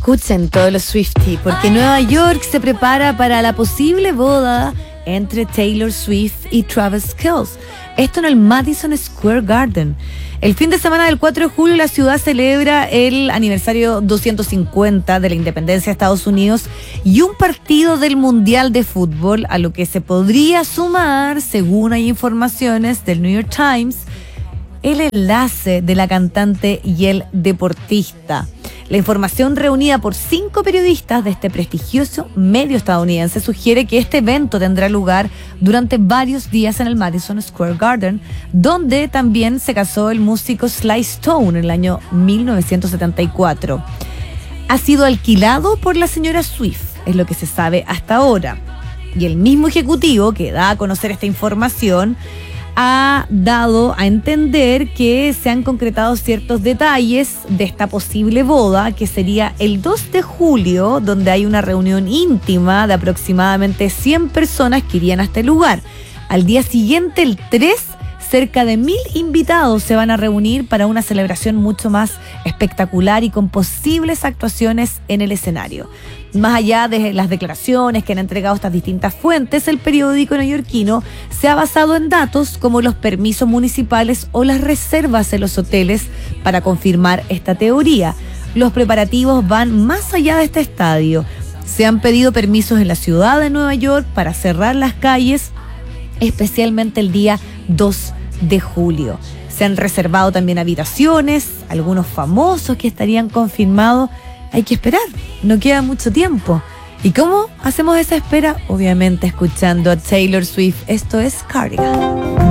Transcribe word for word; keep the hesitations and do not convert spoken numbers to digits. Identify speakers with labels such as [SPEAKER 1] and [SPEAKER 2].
[SPEAKER 1] Escuchen todos los Swifties, porque Nueva York se prepara para la posible boda entre Taylor Swift y Travis Kelce. Esto en el Madison Square Garden. El fin de semana del cuatro de julio la ciudad celebra el aniversario doscientos cincuenta de la independencia de Estados Unidos y un partido del Mundial de Fútbol, a lo que se podría sumar, según hay informaciones del New York Times, el enlace de la cantante y el deportista. La información reunida por cinco periodistas de este prestigioso medio estadounidense sugiere que este evento tendrá lugar durante varios días en el Madison Square Garden, donde también se casó el músico Sly Stone en el año mil novecientos setenta y cuatro. Ha sido alquilado por la señora Swift, es lo que se sabe hasta ahora. Y el mismo ejecutivo que da a conocer esta información ha dado a entender que se han concretado ciertos detalles de esta posible boda, que sería el dos de julio, donde hay una reunión íntima de aproximadamente cien personas que irían a este lugar. Al día siguiente, el tres, cerca de mil invitados se van a reunir para una celebración mucho más espectacular y con posibles actuaciones en el escenario. Más allá de las declaraciones que han entregado estas distintas fuentes, el periódico neoyorquino se ha basado en datos como los permisos municipales o las reservas en los hoteles para confirmar esta teoría. Los preparativos van más allá de este estadio. Se han pedido permisos en la ciudad de Nueva York para cerrar las calles, especialmente el día dos de julio. Se han reservado también habitaciones, algunos famosos que estarían confirmados. Hay que esperar, no queda mucho tiempo. ¿Y cómo hacemos esa espera? Obviamente escuchando a Taylor Swift. Esto es Cardigan.